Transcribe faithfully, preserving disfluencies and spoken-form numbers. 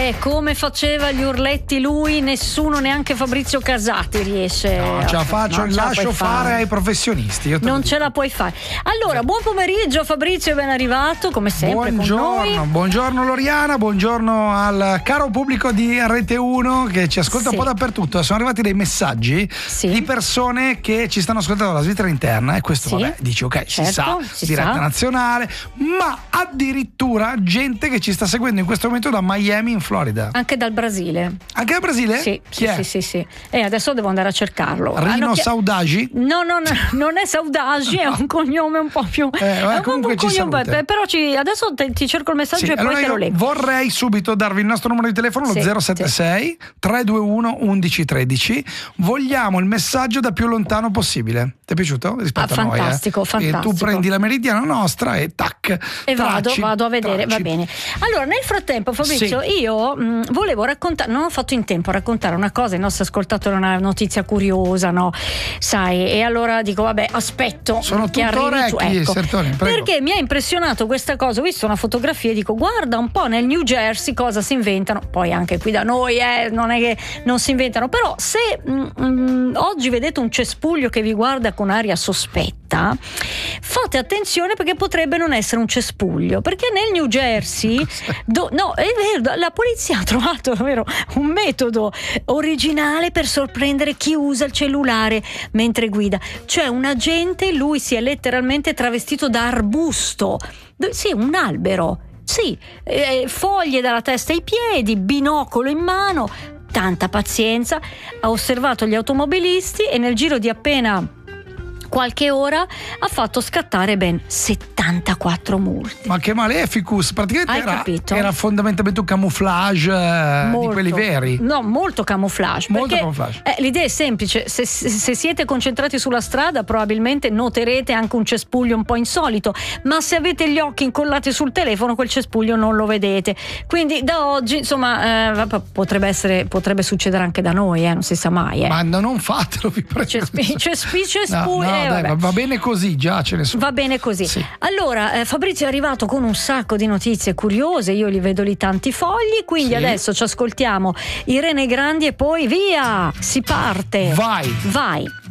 Eh, come faceva gli urletti lui, nessuno, neanche Fabrizio Casati riesce. No, ce la faccio, non ce la lascio puoi fare. fare ai professionisti. Io te non lo ce la puoi fare. Allora, buon pomeriggio Fabrizio, è ben arrivato come sempre buongiorno, con noi. Buongiorno Loriana, buongiorno al caro pubblico di Rete uno che ci ascolta sì. un po' dappertutto. Sono arrivati dei messaggi sì. di persone che ci stanno ascoltando dalla Svizzera interna e questo sì. vabbè, dici ok, certo, si sa, si diretta sa. nazionale, ma addirittura gente che ci sta seguendo in questo momento da Miami in Florida. Anche dal Brasile. Anche dal Brasile? Sì, Chi sì, è? sì, sì, sì. E adesso devo andare a cercarlo. Rino chi... Saudagi? No, no, no, non è Saudagi, è un cognome un po' più. Eh, è un comunque un ci cognome, salute. però ci... adesso te, ti cerco il messaggio Sì, e poi allora te lo io leggo. vorrei subito darvi il nostro numero di telefono, lo sì, zero sette sei sì. tre due uno uno uno tre zero. Vogliamo il messaggio da più lontano possibile. Ti è piaciuto? Rispetto ah, a noi, fantastico, eh? fantastico. E tu prendi la meridiana nostra e tac. E vado, tracci, vado a vedere, tracci. va bene. Allora, nel frattempo, Fabrizio, Sì. io mh, volevo raccontare, non ho fatto in tempo a raccontare una cosa, i nostri ascoltatori, una notizia curiosa, no? Sai, e allora dico, vabbè, aspetto Sono che tutto arrivi tu. orecchi, Ecco, Sertoni, prego. perché mi ha impressionato questa cosa, ho visto una fotografia e dico, guarda un po' nel New Jersey cosa si inventano, poi anche qui da noi, eh, non è che non si inventano, però se mh, mh, oggi vedete un cespuglio che vi guarda con aria sospetta, fate attenzione perché potrebbe non essere un cespuglio, perché nel New Jersey do, no, è vero, la polizia ha trovato davvero un metodo originale per sorprendere chi usa il cellulare mentre guida. Cioè un agente, lui si è letteralmente travestito da arbusto, sì, un albero, sì, eh, foglie dalla testa ai piedi, binocolo in mano, tanta pazienza, ha osservato gli automobilisti e nel giro di appena qualche ora ha fatto scattare ben settantaquattro multe. Ma che maleficus, praticamente Hai era, capito? era fondamentalmente un camouflage eh, Molto. di quelli veri. No, molto camouflage. Molto perché, camouflage. eh, l'idea è semplice, se, se, se siete concentrati sulla strada probabilmente noterete anche un cespuglio un po' insolito, ma se avete gli occhi incollati sul telefono quel cespuglio non lo vedete. Quindi da oggi, insomma, eh, potrebbe essere, potrebbe succedere anche da noi, eh, non si sa mai. Eh. Ma no, non fatelo, vi prego. Cespi, cespi, cespuglio. No, no, eh, dai, vabbè. va bene così, già ce ne sono. Va bene così. Sì. Allora, eh, Fabrizio è arrivato con un sacco di notizie curiose, io li vedo lì tanti fogli, quindi Sì. adesso ci ascoltiamo Irene Grandi e poi via, si parte. Vai. Vai.